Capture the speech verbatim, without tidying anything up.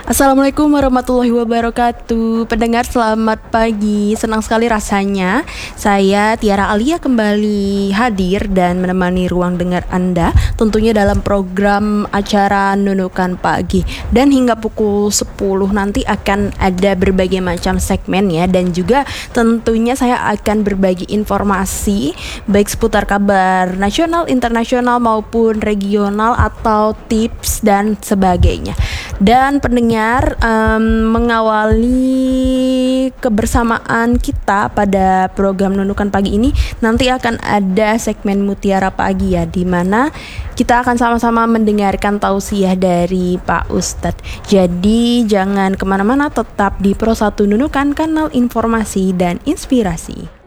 Assalamualaikum warahmatullahi wabarakatuh. Pendengar selamat pagi. Senang sekali rasanya saya Tiara Alia kembali hadir dan menemani ruang dengar Anda, tentunya dalam program acara Nunukan Pagi. Dan hingga pukul sepuluh nanti akan ada berbagai macam segmen ya, dan juga tentunya saya akan berbagi informasi baik seputar kabar nasional, internasional maupun regional atau tips dan sebagainya. Dan pendengar, um, mengawali kebersamaan kita pada program Nunukan Pagi ini nanti akan ada segmen Mutiara Pagi ya, di mana kita akan sama-sama mendengarkan tausiah dari Pak Ustadz. Jadi jangan kemana-mana, tetap di Pro satu Nunukan, kanal informasi dan inspirasi.